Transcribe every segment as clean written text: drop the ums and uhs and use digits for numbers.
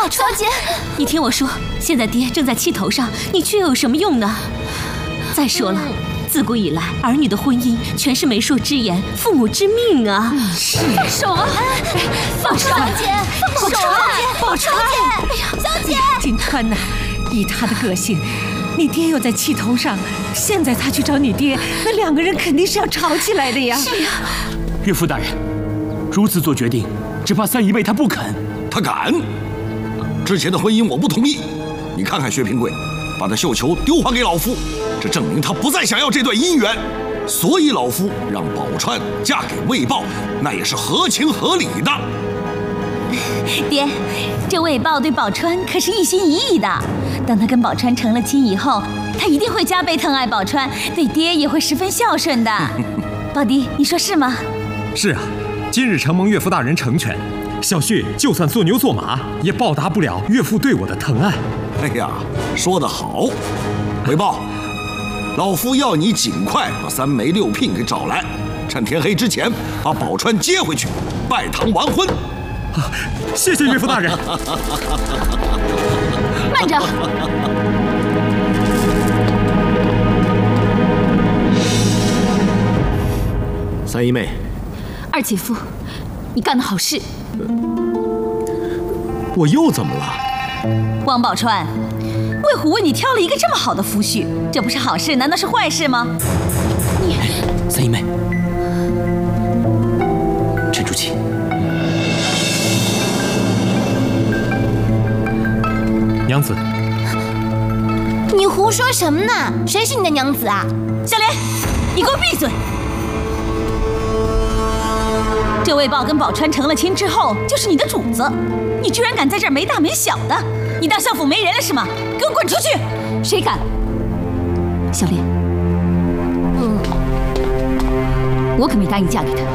宝钏姐，你听我说，现在爹正在气头上，你去又有什么用呢？再说了，自古以来，儿女的婚姻全是媒妁之言，父母之命啊！是，放手啊！宝钏姐，放手啊！宝钏姐，哎呀，小姐， 金川呐，以他的个性，你爹又在气头上，现在他去找你爹，那两个人肯定是要吵起来的呀！ 是呀， 岳父大人，如此做决定，只怕三姨妹她不肯。 她敢？之前的婚姻我不同意，你看看薛平贵，把那绣球丢还给老夫，这证明他不再想要这段姻缘，所以老夫让宝钏嫁给魏豹，那也是合情合理的。 爹，这魏豹对宝钏可是一心一意的，等他跟宝钏成了亲以后，他一定会加倍疼爱宝钏，对爹也会十分孝顺的。宝弟，你说是吗？ 是啊，今日承蒙岳父大人成全，小婿就算做牛做马，也报答不了岳父对我的疼爱。 哎呀，说得好，魏豹，老夫要你尽快把三媒六聘给找来，趁天黑之前把宝钏接回去，拜堂完婚。 谢谢岳父大人。 慢着， 三姨妹， 二姐夫，你干的好事。 我又怎么了？ 王宝钏，魏虎为你挑了一个这么好的夫婿，这不是好事，难道是坏事吗？你， 三姨妹，沉住气。 娘子， 你胡说什么呢？谁是你的娘子啊？ 小莲，你给我闭嘴！这魏豹跟宝钏成了亲之后，就是你的主子，你居然敢在这儿没大没小的！你当相府没人了是吗？给我滚出去！谁敢？小莲，我可没答应嫁给他。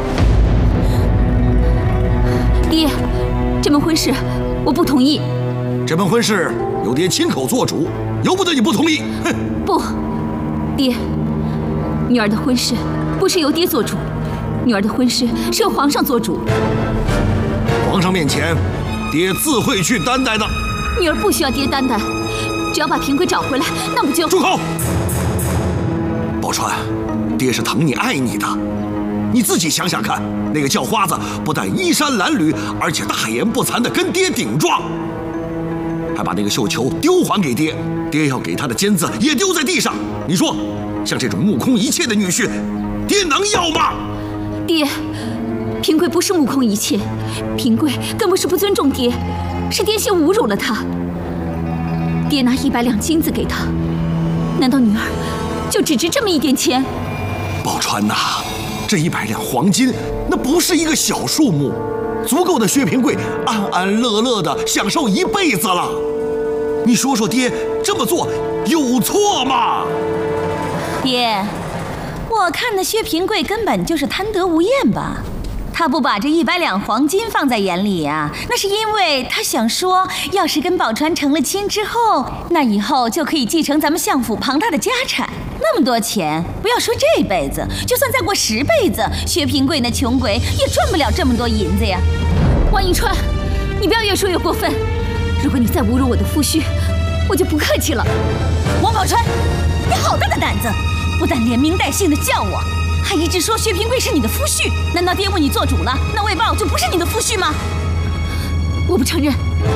爹，这门婚事我不同意。 这门婚事由爹亲口做主，由不得你不同意。哼！ 不，爹，女儿的婚事不是由爹做主，女儿的婚事是由皇上做主。 皇上面前，爹自会去担待的。 女儿不需要爹担待，只要把平贵找回来，那不就…… 住口！宝钏，爹是疼你爱你的，你自己想想看，那个叫花子不但衣衫褴褛，而且大言不惭地跟爹顶撞，还把那个绣球丢还给爹，爹要给他的尖子也丢在地上。你说，像这种目空一切的女婿，爹能要吗？ 爹，平贵不是目空一切，平贵更不是不尊重爹，是爹先侮辱了他。爹拿100两金子给他，难道女儿就只值这么一点钱？ 宝钏呐，这100两黄金那不是一个小数目，足够的薛平贵安安乐乐的享受一辈子了。你说说，爹这么做有错吗？ 爹，我看那薛平贵根本就是贪得无厌吧。他不把这100两黄金放在眼里啊，那是因为他想说，要是跟宝钏成了亲之后，那以后就可以继承咱们相府庞大的家产。那么多钱，不要说这辈子，就算再过10辈子，薛平贵那穷鬼也赚不了这么多银子呀。王迎川，你不要越说越过分，如果你再侮辱我的夫婿，我就不客气了。王宝钏，你好大的胆子，不但连名带姓的叫我，还一直说薛平贵是你的夫婿，难道爹为你做主了，那魏豹就不是你的夫婿吗？我不承认。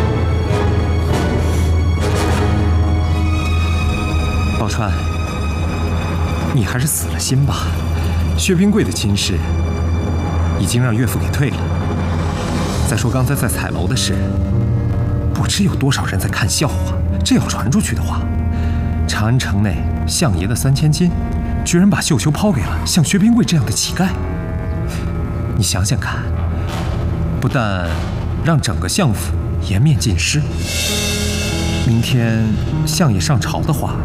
宝钏，你还是死了心吧。薛平贵的亲事已经让岳父给退了。再说刚才在彩楼的事，不知有多少人在看笑话。这要传出去的话，长安城内相爷的3000金，居然把绣球抛给了像薛平贵这样的乞丐。你想想看，不但让整个相府颜面尽失，明天相爷上朝的话，